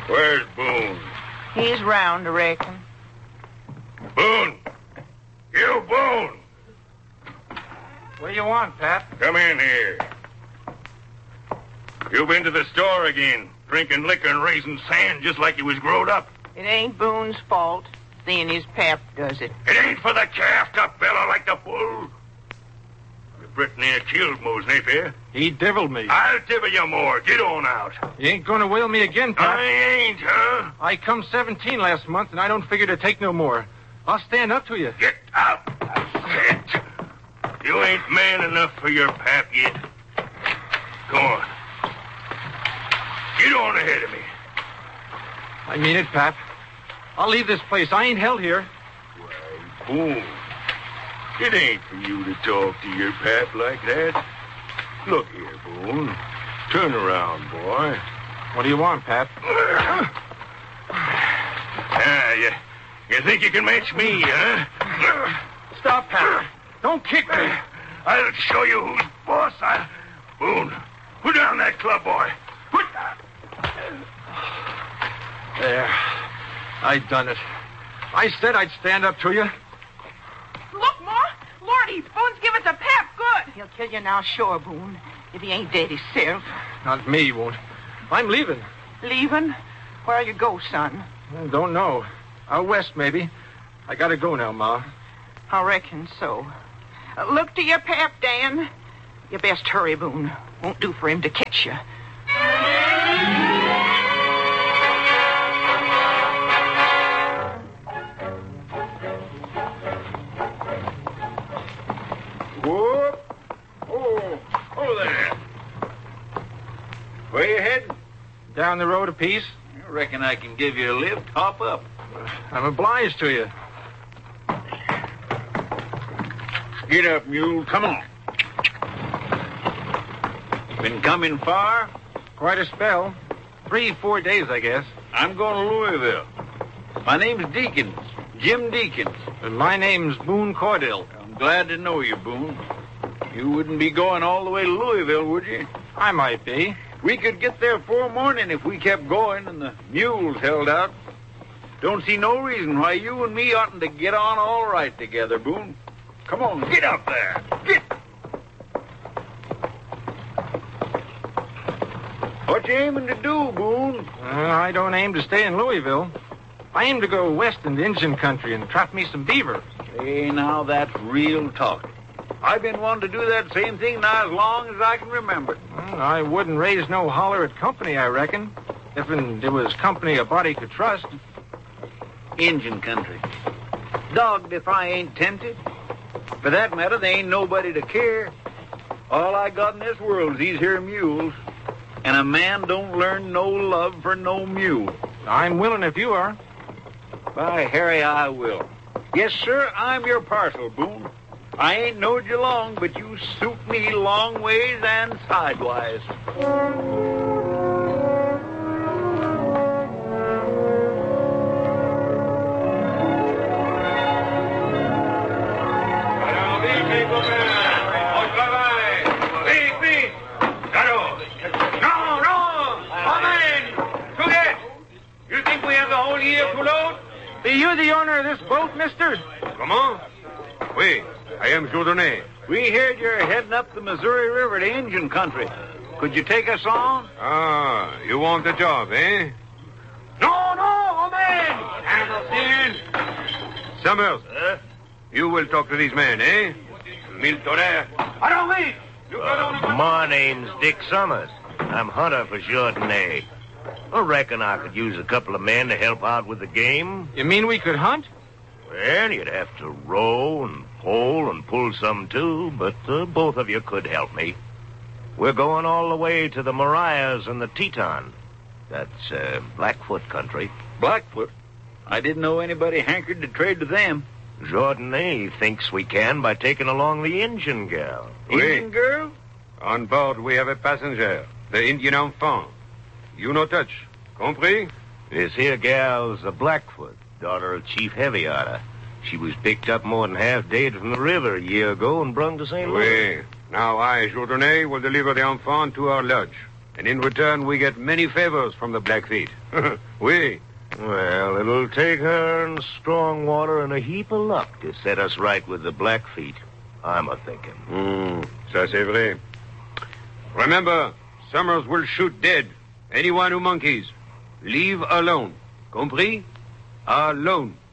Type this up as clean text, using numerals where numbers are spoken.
Where's Boone? He's round, I reckon. Boone! You, Boone! What do you want, Pap? Come in here. You been to the store again, drinking liquor and raising sand just like you was growed up. It ain't Boone's fault, seeing his pap does it. It ain't for the calf to bellow like the bull. The Brittany killed Mo's Napier. He deviled me. I'll divil you more. Get on out. You ain't gonna whale me again, Pap. I ain't, huh? I come 17 last month, and I don't figure to take no more. I'll stand up to you. Get out, I said. You ain't man enough for your pap yet. Go on. Get on ahead of me. I mean it, Pap. I'll leave this place. I ain't held here. Why, Boone, it ain't for you to talk to your pap like that. Look here, Boone. Turn around, boy. What do you want, Pap? You think you can match me, huh? Stop, Pap. Don't kick me. I'll show you who's boss. Boone, put down that club, boy. Put down. There. I done it. I said I'd stand up to you. Look, Ma. Lordy, Boone's give us a pap good. He'll kill you now, sure, Boone, if he ain't dead himself. Not me, won't. I'm leaving. Leaving? Where you go, son? Don't know. Out west, maybe. I gotta go now, Ma. I reckon so. Look to your pap, Dan. You best hurry, Boone. Won't do for him to catch you. Whoop. Oh there. Where you heading? Down the road a piece. I reckon I can give you a lift. Hop up. I'm obliged to you. Get up, mule. Come on. Been coming far? Quite a spell. 3-4 days, I guess. I'm going to Louisville. My name's Deakins. Jim Deakins. And my name's Boone Cordell. I'm glad to know you, Boone. You wouldn't be going all the way to Louisville, would you? I might be. We could get there 4 morning if we kept going and the mules held out. Don't see no reason why you and me oughtn't to get on all right together, Boone. Come on, get up there. Get. What you aiming to do, Boone? I don't aim to stay in Louisville. I aim to go west into Indian country and trap me some beaver. Hey, now that's real talk. I've been wanting to do that same thing now as long as I can remember. I wouldn't raise no holler at company, I reckon. If it was company a body could trust. Indian country. Dogged if I ain't tempted. For that matter, there ain't nobody to care. All I got in this world is these here mules. And a man don't learn no love for no mule. I'm willing if you are. By Harry, I will. Yes, sir, I'm your parcel, Boone. I ain't knowed you long, but you suit me long ways and sidewise. Are you the owner of this boat, mister? Comment? Oui, I am Jourdain. We heard you're heading up the Missouri River to Indian country. Could you take us on? Ah, you want the job, eh? No, man! Anderson! Summers, you will talk to these men, eh? Mille tonnerres. I don't mean. My name's Dick Summers. I'm hunter for Jourdain. I reckon I could use a couple of men to help out with the game. You mean we could hunt? Well, you'd have to row and pole and pull some, too, but both of you could help me. We're going all the way to the Marias and the Teton. That's Blackfoot country. Blackfoot? I didn't know anybody hankered to trade with them. Jourdain thinks we can by taking along the Indian girl. Indian girl? On board, we have a passenger, the Indian enfant. You no touch. Compris? This here gal's a Blackfoot, daughter of Chief Heavy-Otter. She was picked up more than half dead from the river a year ago and brung to St. Louis. Oui. Now I, Jourdain, will deliver the enfant to our lodge. And in return, we get many favors from the Blackfeet. Oui. Well, it'll take her and Strongwater and a heap of luck to set us right with the Blackfeet. I'm a-thinking. Ça c'est vrai. Remember, Summers will shoot dead anyone who monkeys. Leave alone. Compris? Alone.